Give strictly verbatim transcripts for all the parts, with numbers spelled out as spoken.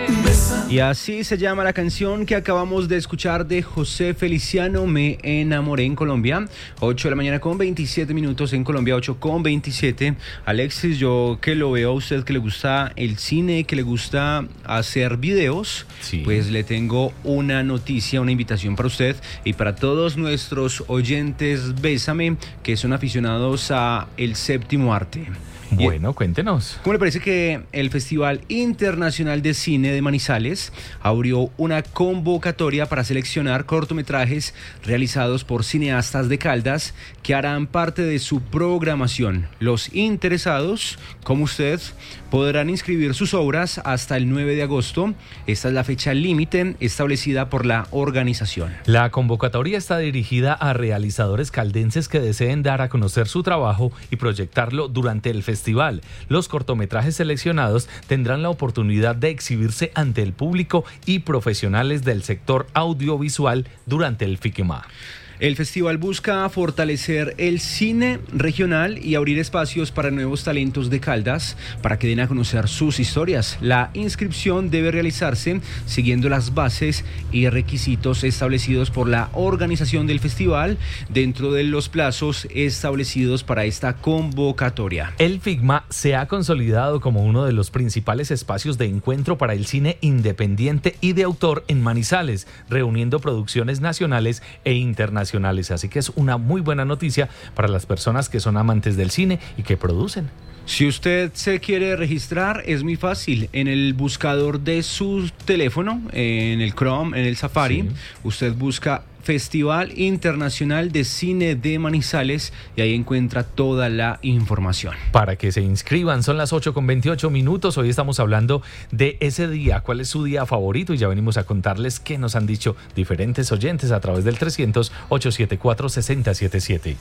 Y así se llama la canción que acabamos de escuchar de José Feliciano, Me Enamoré, en Colombia. ocho de la mañana con veintisiete minutos en Colombia, ocho con veintisiete. Alexis, yo que lo veo a usted que le gusta el cine, que le gusta hacer videos, sí, pues le tengo una noticia, una invitación para usted y para todos nuestros oyentes Bésame, que son aficionados a el séptimo arte. Bueno, cuéntenos. ¿Cómo le parece que el Festival Internacional de Cine de Manizales abrió una convocatoria para seleccionar cortometrajes realizados por cineastas de Caldas que harán parte de su programación? Los interesados, como usted, podrán inscribir sus obras hasta el nueve de agosto. Esta es la fecha límite establecida por la organización. La convocatoria está dirigida a realizadores caldenses que deseen dar a conocer su trabajo y proyectarlo durante el festival. Los cortometrajes seleccionados tendrán la oportunidad de exhibirse ante el público y profesionales del sector audiovisual durante el FICMA. El festival busca fortalecer el cine regional y abrir espacios para nuevos talentos de Caldas para que den a conocer sus historias. La inscripción debe realizarse siguiendo las bases y requisitos establecidos por la organización del festival dentro de los plazos establecidos para esta convocatoria. El FICMA se ha consolidado como uno de los principales espacios de encuentro para el cine independiente y de autor en Manizales, reuniendo producciones nacionales e internacionales. Así que es una muy buena noticia para las personas que son amantes del cine y que producen. Si usted se quiere registrar, es muy fácil. En el buscador de su teléfono, en el Chrome, en el Safari, sí, usted busca Festival Internacional de Cine de Manizales y ahí encuentra toda la información. Para que se inscriban, son las ocho con veintiocho minutos. Hoy estamos hablando de ese día, cuál es su día favorito, y ya venimos a contarles qué nos han dicho diferentes oyentes a través del trescientos, ochocientos setenta y cuatro, sesenta setenta y siete.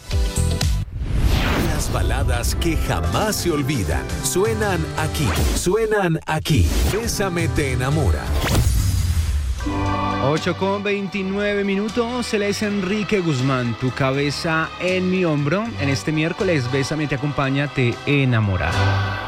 Las baladas que jamás se olvidan suenan aquí, suenan aquí. Bésame te enamora. ocho con veintinueve minutos, él es Enrique Guzmán, tu cabeza en mi hombro. En este miércoles, Bésame te acompaña, te enamora.